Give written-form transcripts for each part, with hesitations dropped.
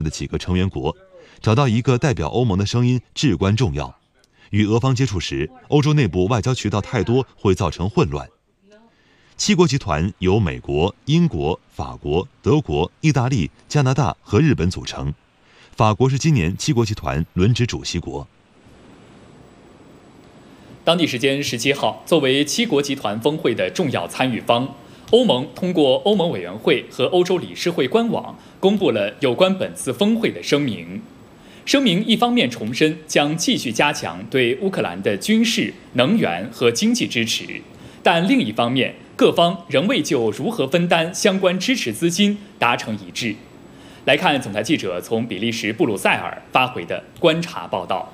的几个成员国，找到一个代表欧盟的声音至关重要。与俄方接触时，欧洲内部外交渠道太多会造成混乱。七国集团由美国、英国、法国、德国、意大利、加拿大和日本组成，法国是今年七国集团轮值主席国。 当地时间17号，作为七国集团峰会的重要参与方，欧盟通过欧盟委员会和欧洲理事会官网公布了有关本次峰会的声明。声明一方面重申将继续加强对乌克兰的军事、能源和经济支持，但另一方面，各方仍未就如何分担相关支持资金达成一致。来看总台记者从比利时布鲁塞尔发回的观察报道。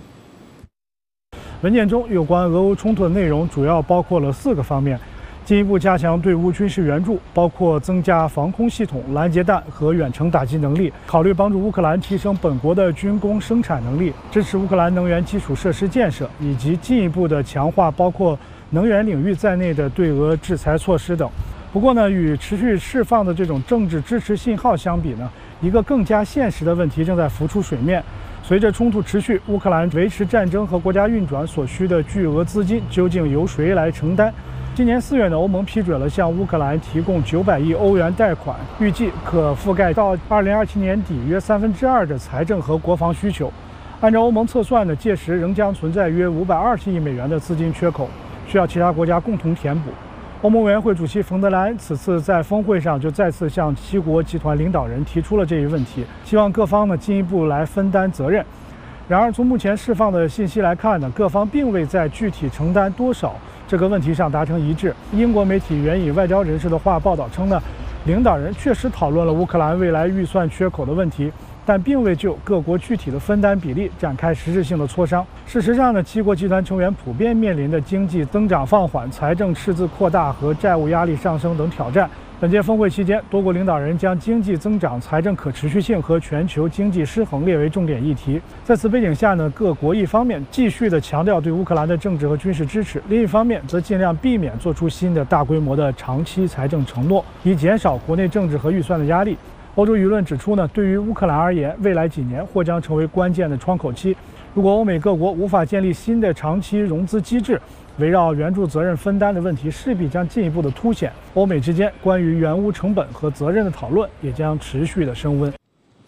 文件中有关俄乌冲突的内容主要包括了4个方面：进一步加强对乌军事援助，包括增加防空系统、拦截弹和远程打击能力，考虑帮助乌克兰提升本国的军工生产能力，支持乌克兰能源基础设施建设，以及进一步的强化包括能源领域在内的对俄制裁措施等。不过呢，与持续释放的这种政治支持信号相比呢，一个更加现实的问题正在浮出水面。随着冲突持续，乌克兰维持战争和国家运转所需的巨额资金究竟由谁来承担？今年4月呢，欧盟批准了向乌克兰提供900亿欧元贷款，预计可覆盖到2027年底约2/3的财政和国防需求。按照欧盟测算呢，届时仍将存在约520亿美元的资金缺口，需要其他国家共同填补。欧盟委员会主席冯德莱恩此次在峰会上就再次向七国集团领导人提出了这一问题，希望各方呢进一步来分担责任。然而，从目前释放的信息来看呢，各方并未在具体承担多少这个问题上达成一致。英国媒体援引外交人士的话报道称呢，领导人确实讨论了乌克兰未来预算缺口的问题，但并未就各国具体的分担比例展开实质性的磋商。事实上呢，七国集团成员普遍面临的经济增长放缓、财政赤字扩大和债务压力上升等挑战。本届峰会期间，多国领导人将经济增长、财政可持续性和全球经济失衡列为重点议题。在此背景下呢，各国一方面继续的强调对乌克兰的政治和军事支持，另一方面则尽量避免做出新的大规模的长期财政承诺，以减少国内政治和预算的压力。欧洲舆论指出呢，对于乌克兰而言，未来几年或将成为关键的窗口期。如果欧美各国无法建立新的长期融资机制，围绕援助责任分担的问题势必将进一步的凸显，欧美之间关于援乌成本和责任的讨论也将持续的升温。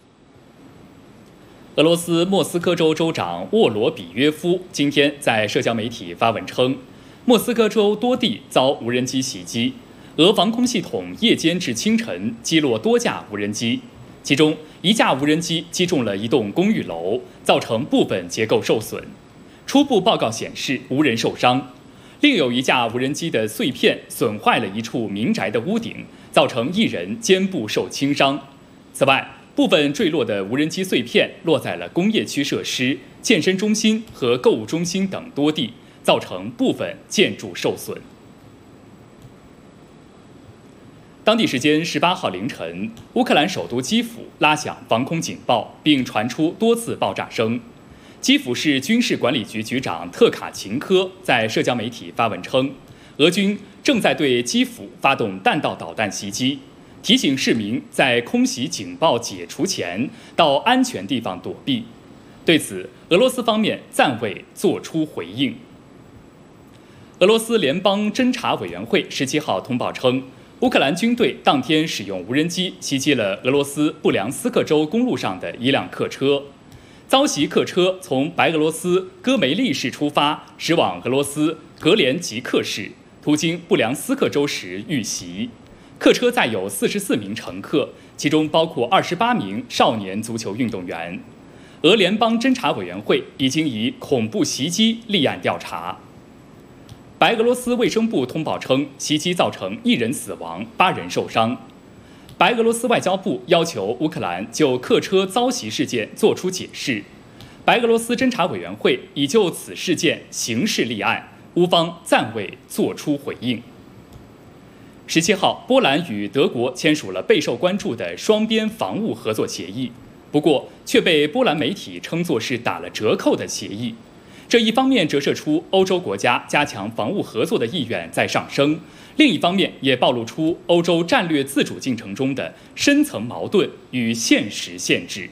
俄罗斯莫斯科州州长沃罗比约夫今天在社交媒体发文称，莫斯科州多地遭无人机袭击，俄防空系统夜间至清晨击落多架无人机，其中1架无人机击中了一栋公寓楼，造成部分结构受损。初步报告显示无人受伤。另有1架无人机的碎片损坏了一处民宅的屋顶，造成1人肩部受轻伤。此外，部分坠落的无人机碎片落在了工业区设施、健身中心和购物中心等多地，造成部分建筑受损。当地时间18号凌晨，乌克兰首都基辅拉响防空警报，并传出多次爆炸声。基辅市军事管理局局长特卡琴科在社交媒体发文称，俄军正在对基辅发动弹道导弹袭击，提醒市民在空袭警报解除前到安全地方躲避。对此，俄罗斯方面暂未作出回应。俄罗斯联邦侦察委员会17号通报称，乌克兰军队当天使用无人机袭击了俄罗斯布良斯克州公路上的一辆客车。遭袭客车从白俄罗斯戈梅利市出发，驶往俄罗斯格连吉克市，途经布良斯克州时遇袭。客车载有44名乘客，其中包括28名少年足球运动员。俄联邦侦察委员会已经以恐怖袭击立案调查。白俄罗斯卫生部通报称，袭击造成1人死亡，8人受伤。白俄罗斯外交部要求乌克兰就客车遭袭事件作出解释。白俄罗斯侦察委员会已就此事件刑事立案，乌方暂未作出回应。17号，波兰与德国签署了备受关注的双边防务合作协议，不过却被波兰媒体称作是打了折扣的协议。 这一方面折射出欧洲国家加强防务合作的意愿在上升，另一方面也暴露出欧洲战略自主进程中的深层矛盾与现实限制。